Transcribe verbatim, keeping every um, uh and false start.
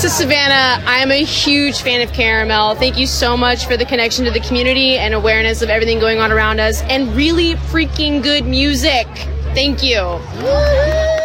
This is Savannah. I'm a huge fan of Caramel. Thank you so much for the connection to the community and awareness of everything going on around us, and really freaking good music. Thank you.